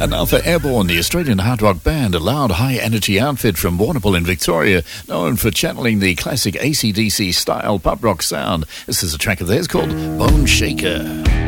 And now for Airborne, the Australian hard rock band, a loud, high-energy outfit from Warrnambool in Victoria, known for channeling the classic AC/DC style pub rock sound. This is a track of theirs called Bone Shaker.